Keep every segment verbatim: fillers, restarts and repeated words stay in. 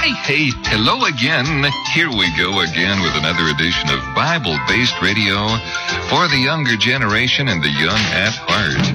Hi, hey, hello again. Here we go again with another edition of Bible-based radio for the younger generation and the young at heart.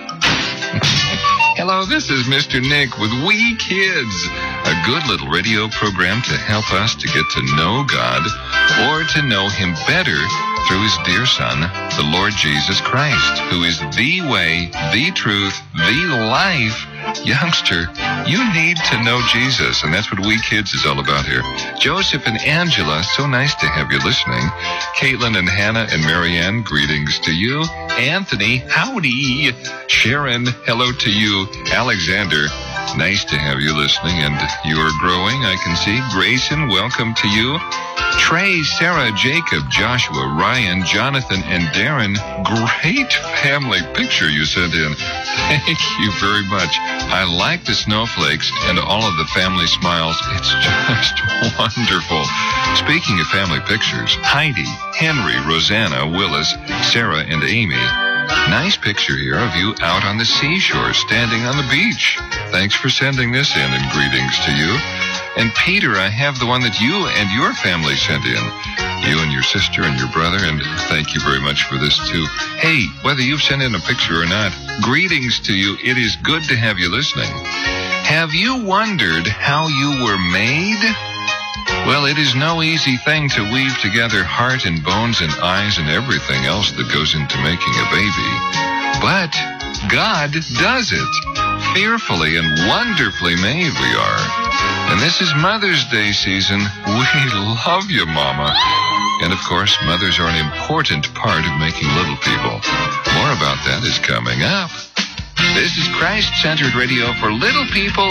Hello, this is Mister Nick with We Kids, a good little radio program to help us to get to know God or to know Him better through His dear Son, the Lord Jesus Christ, who is the way, the truth, the life. Youngster, you need to know Jesus, and that's what We Kids is all about here. Joseph and Angela, so nice to have you listening. Caitlin and Hannah and Marianne, greetings to you. Anthony, howdy. Sharon, hello to you. Alexander, nice to have you listening, and you are growing, I can see. Grayson, welcome to you. Trey, Sarah, Jacob, Joshua, Ryan, Jonathan, and Darren, great family picture you sent in. Thank you very much. I like the snowflakes and all of the family smiles. It's just wonderful. Speaking of family pictures, Heidi, Henry, Rosanna, Willis, Sarah, and Amy. Nice picture here of you out on the seashore, standing on the beach. Thanks for sending this in, and greetings to you. And Peter, I have the one that you and your family sent in. You and your sister and your brother, and thank you very much for this, too. Hey, whether you've sent in a picture or not, greetings to you. It is good to have you listening. Have you wondered how you were made? Well, it is no easy thing to weave together heart and bones and eyes and everything else that goes into making a baby. But God does it. Fearfully and wonderfully made we are. And this is Mother's Day season. We love you, Mama. And, of course, mothers are an important part of making little people. More about that is coming up. This is Christ-centered radio for little people